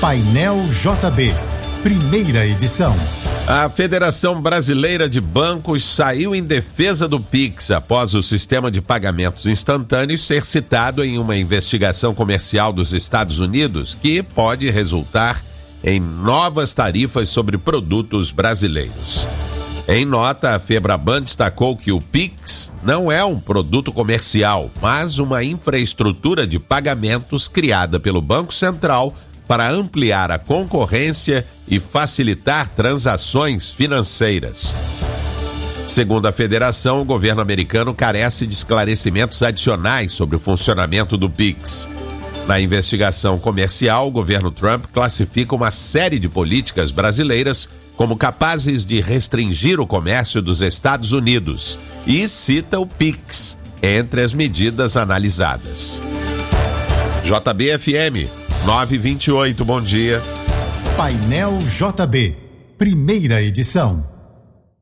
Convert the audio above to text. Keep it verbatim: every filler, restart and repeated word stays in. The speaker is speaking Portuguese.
Painel J B, primeira edição. A Federação Brasileira de Bancos saiu em defesa do Pix após o sistema de pagamentos instantâneos ser citado em uma investigação comercial dos Estados Unidos que pode resultar em novas tarifas sobre produtos brasileiros. Em nota, a Febraban destacou que o Pix não é um produto comercial, mas uma infraestrutura de pagamentos criada pelo Banco Central para ampliar a concorrência e facilitar transações financeiras. Segundo a federação, o governo americano carece de esclarecimentos adicionais sobre o funcionamento do Pix. Na investigação comercial, o governo Trump classifica uma série de políticas brasileiras como capazes de restringir o comércio dos Estados Unidos e cita o Pix entre as medidas analisadas. J B F M nove vinte e oito, bom dia. Painel J B, primeira edição.